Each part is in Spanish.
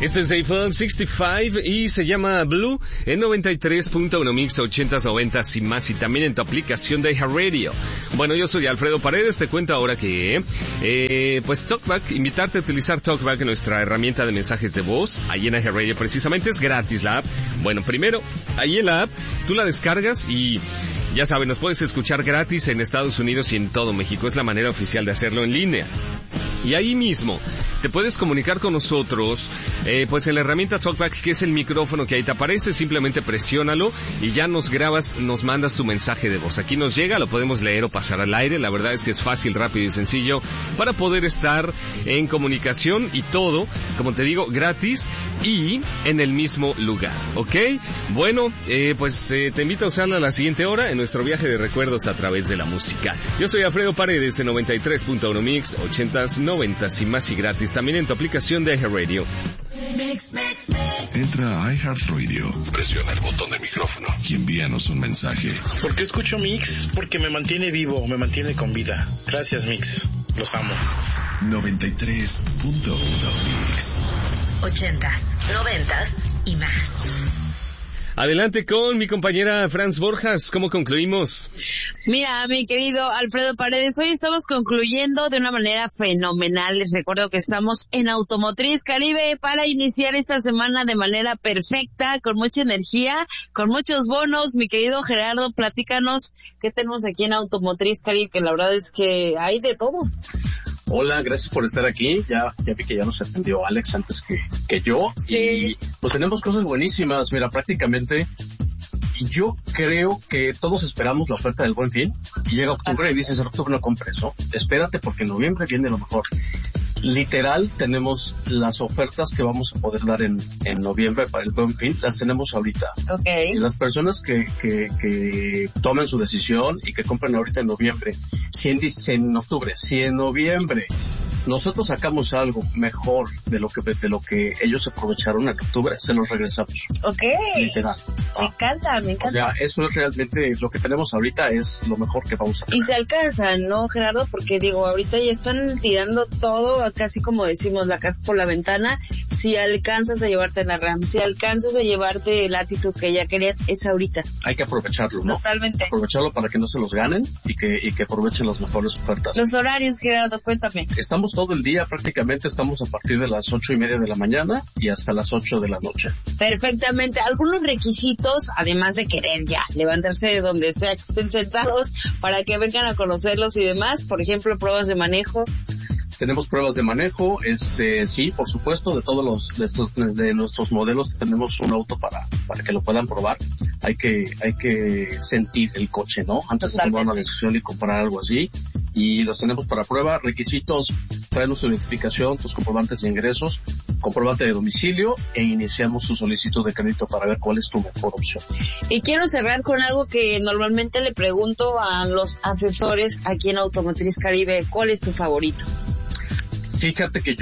Este es iPhone 65 y se llama Blue en 93.1 Mix 80s, 90s y más, y también en tu aplicación de iHeartRadio. Bueno, yo soy Alfredo Paredes, te cuento ahora que, pues TalkBack, invitarte a utilizar TalkBack, nuestra herramienta de mensajes de voz, ahí en iHeartRadio precisamente, es gratis la app. Bueno, primero, ahí en la app, tú la descargas y ya sabes, nos puedes escuchar gratis en Estados Unidos y en todo México, es la manera oficial de hacerlo en línea. Y ahí mismo te puedes comunicar con nosotros, pues en la herramienta TalkBack, que es el micrófono que ahí te aparece, simplemente presiónalo y ya nos grabas, nos mandas tu mensaje de voz. Aquí nos llega, lo podemos leer o pasar al aire. La verdad es que es fácil, rápido y sencillo para poder estar en comunicación y todo, como te digo, gratis y en el mismo lugar, ¿ok? Bueno, pues te invito a usarla a la siguiente hora en nuestro viaje de recuerdos a través de la música. Yo soy Alfredo Paredes en 93.1 Mix, 80s, 90s y más, y gratis también en tu aplicación de iHeartRadio. Entra a iHeartRadio, presiona el botón de micrófono y envíanos un mensaje. ¿Por qué escucho Mix? Porque me mantiene vivo, me mantiene con vida. Gracias, Mix. Los amo. 93.1 Mix. 80s, 90s y más. Adelante con mi compañera Franz Borjas. ¿Cómo concluimos? Mira, mi querido Alfredo Paredes, hoy estamos concluyendo de una manera fenomenal. Les recuerdo que estamos en Automotriz Caribe para iniciar esta semana de manera perfecta, con mucha energía, con muchos bonos. Mi querido Gerardo, platícanos qué tenemos aquí en Automotriz Caribe, que la verdad es que hay de todo. Hola, gracias por estar aquí. Ya vi que ya nos atendió Alex antes que yo. Sí. Y pues tenemos cosas buenísimas. Mira, prácticamente yo creo que todos esperamos la oferta del Buen Fin y llega octubre y dices, en octubre no compres, ¿no? Espérate porque en noviembre viene lo mejor. Literal, tenemos las ofertas que vamos a poder dar en noviembre para el Buen Fin, las tenemos ahorita. Okay. Y las personas que tomen su decisión y que compren ahorita en noviembre, si en octubre, si en noviembre nosotros sacamos algo mejor de lo que ellos aprovecharon en octubre, se los regresamos. Okay. Literal. Me encanta. O sea, eso es realmente lo que tenemos ahorita, es lo mejor que vamos a hacer. Y se alcanzan, ¿no, Gerardo? Porque digo, ahorita ya están tirando todo, casi como decimos, la casa por la ventana. Si alcanzas a llevarte la RAM, si alcanzas a llevarte el Attitude que ya querías, es ahorita. Hay que aprovecharlo, ¿no? Totalmente. Aprovecharlo para que no se los ganen y que aprovechen las mejores ofertas. Los horarios, Gerardo, cuéntame. Estamos todo el día, prácticamente estamos a partir de las 8:30 de la mañana y hasta las 8 de la noche. Perfectamente. Algunos requisitos, además de querer ya levantarse de donde sea que estén sentados para que vengan a conocerlos y demás, por ejemplo, pruebas de manejo. Tenemos pruebas de manejo, sí, por supuesto, de nuestros modelos tenemos un auto para que lo puedan probar. Hay que sentir el coche, ¿no? Antes de tomar una decisión y comprar algo así. Y los tenemos para prueba. Requisitos: traernos tu identificación, tus comprobantes de ingresos, comprobante de domicilio, e iniciamos tu solicitud de crédito para ver cuál es tu mejor opción. Y quiero cerrar con algo que normalmente le pregunto a los asesores aquí en Automotriz Caribe: ¿cuál es tu favorito? Fíjate que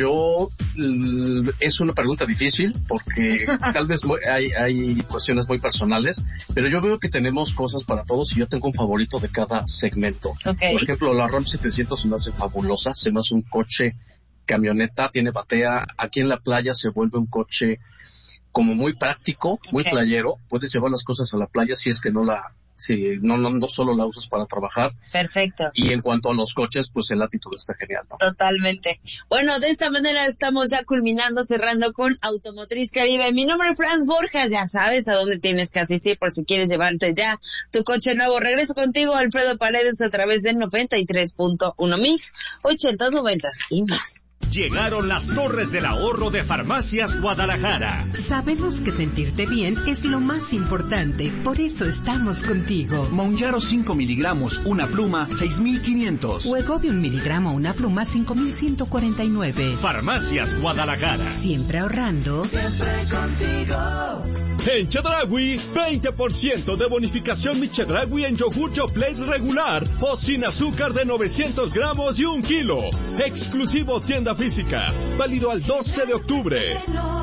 es una pregunta difícil porque tal vez hay cuestiones muy personales, pero yo veo que tenemos cosas para todos y yo tengo un favorito de cada segmento. Okay. Por ejemplo, la Ram 700 se me hace fabulosa, se me hace un coche camioneta, tiene batea, aquí en la playa se vuelve un coche como muy práctico, muy playero, puedes llevar las cosas a la playa si es que no solo la usas para trabajar. Perfecto. Y en cuanto a los coches, pues el Attitude está genial, ¿no? Totalmente. Bueno, de esta manera estamos ya culminando, cerrando con Automotriz Caribe. Mi nombre es Franz Borjas, ya sabes a dónde tienes que asistir por si quieres llevarte ya tu coche nuevo. Regreso contigo, Alfredo Paredes, a través del 93.1 Mix, 80s, 90s y más. Llegaron las Torres del Ahorro de Farmacias Guadalajara. Sabemos que sentirte bien es lo más importante, por eso estamos contigo. Mounjaro 5 miligramos, una pluma, 6,500. Wegovy 1 miligramo, una pluma, 5,149. Farmacias Guadalajara. Siempre ahorrando. Siempre contigo. En Chedraui, 20% de bonificación mi Chedraui en yogur Yoplait regular o sin azúcar de 900 gramos y 1 kilo. Exclusivo tienda física. Válido al 12 de octubre.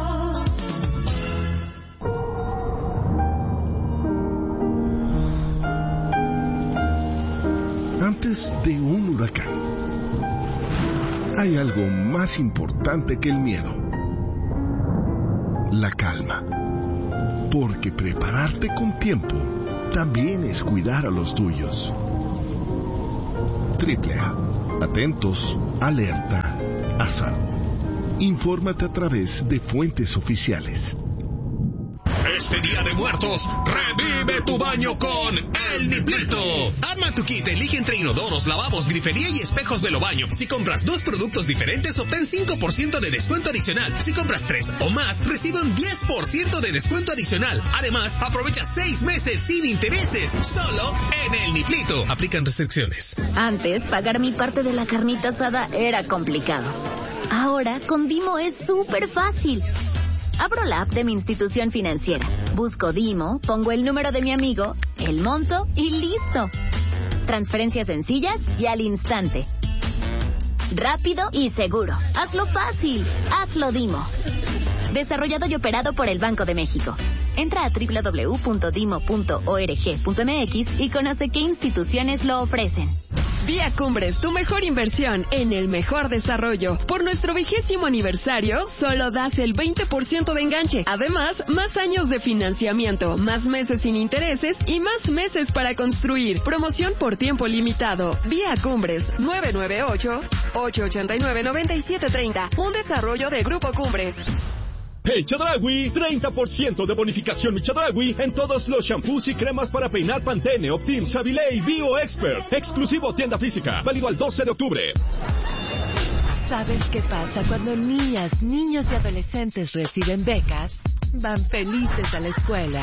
Antes de un huracán, hay algo más importante que el miedo. la calma. Porque prepararte con tiempo también es cuidar a los tuyos. AAA. Atentos, alerta, a salvo. Infórmate a través de fuentes oficiales. Este Día de Muertos, revive tu baño con El Niplito. Arma tu kit, elige entre inodoros, lavabos, grifería y espejos Velobaño. Si compras 2 productos diferentes, obtén 5% de descuento adicional. Si compras 3 o más, recibe un 10% de descuento adicional. Además, aprovecha 6 meses sin intereses, solo en El Niplito. Aplican restricciones. Antes, pagar mi parte de la carnita asada era complicado. Ahora, con Dimo es súper fácil. Abro la app de mi institución financiera, busco Dimo, pongo el número de mi amigo, el monto y listo. Transferencias sencillas y al instante. Rápido y seguro. Hazlo fácil. Hazlo Dimo. Desarrollado y operado por el Banco de México. Entra a www.dimo.org.mx y conoce qué instituciones lo ofrecen. Vía Cumbres, tu mejor inversión en el mejor desarrollo. Por nuestro 20º aniversario, solo das el 20% de enganche. Además, más años de financiamiento, más meses sin intereses y más meses para construir. Promoción por tiempo limitado. Vía Cumbres, 998-889-9730. Un desarrollo de Grupo Cumbres. En Chedraui, 30% de bonificación en Chedraui en todos los shampoos y cremas para peinar Pantene, Optim, Savile y Bio Expert. Exclusivo tienda física, válido al 12 de octubre. ¿Sabes qué pasa cuando niñas, niños y adolescentes reciben becas? Van felices a la escuela.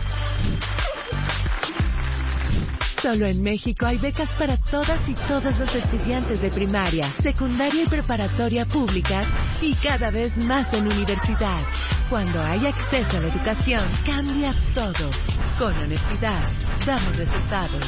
Solo en México hay becas para todas y todos los estudiantes de primaria, secundaria y preparatoria públicas y cada vez más en universidad. Cuando hay acceso a la educación, cambias todo. Con honestidad, damos resultados.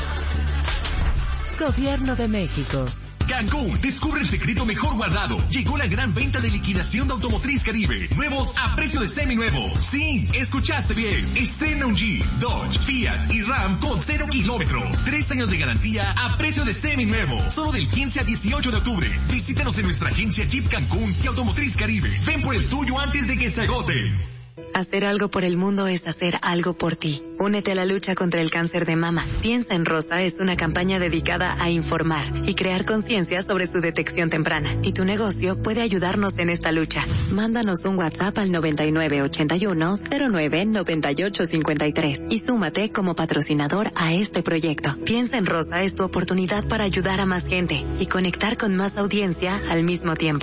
Gobierno de México. Cancún, descubre el secreto mejor guardado. Llegó la gran venta de liquidación de Automotriz Caribe. Nuevos a precio de seminuevo. Sí, escuchaste bien. Estrena un Jeep, Dodge, Fiat y Ram con 0 kilómetros. 3 años de garantía a precio de seminuevo. Solo del 15 al 18 de octubre. Visítanos en nuestra agencia Jeep Cancún y Automotriz Caribe. Ven por el tuyo antes de que se agote. Hacer algo por el mundo es hacer algo por ti. Únete a la lucha contra el cáncer de mama. Piensa en Rosa es una campaña dedicada a informar y crear conciencia sobre su detección temprana. Y tu negocio puede ayudarnos en esta lucha. Mándanos un WhatsApp al 9981-099853 y súmate como patrocinador a este proyecto. Piensa en Rosa es tu oportunidad para ayudar a más gente y conectar con más audiencia al mismo tiempo.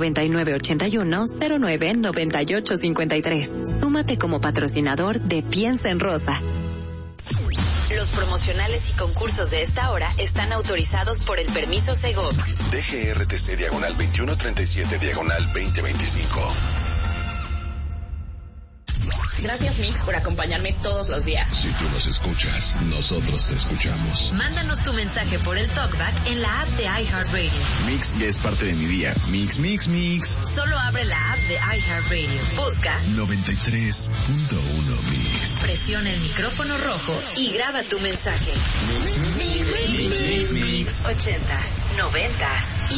9981-099853. Súmate como patrocinador de Piensa en Rosa. Los promocionales y concursos de esta hora están autorizados por el permiso Segov. DGRTC /27/2025. Gracias, Mix, por acompañarme todos los días. Si tú nos escuchas, nosotros te escuchamos. Mándanos tu mensaje por el TalkBack en la app de iHeartRadio. Mix ya es parte de mi día. Mix, mix, mix. Solo abre la app de iHeartRadio. Busca 93.1 Mix. Presiona el micrófono rojo y graba tu mensaje. Mix, mix, mix, mix, mix, mix. 80s, 90s.